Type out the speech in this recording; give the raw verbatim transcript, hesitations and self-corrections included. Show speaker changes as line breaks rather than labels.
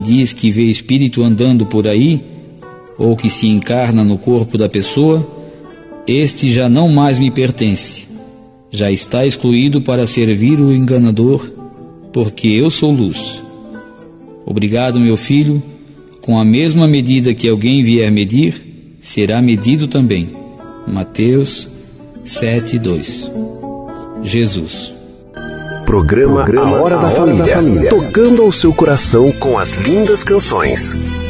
diz que vê espírito andando por aí, ou que se encarna no corpo da pessoa, este já não mais me pertence. Já está excluído para servir o enganador, porque eu sou luz. Obrigado, meu filho. Com a mesma medida que alguém vier medir, será medido também. Mateus sete, dois. Jesus.
Programa, Programa A Hora, da, a Hora Família, da Família, tocando ao seu coração com as lindas canções.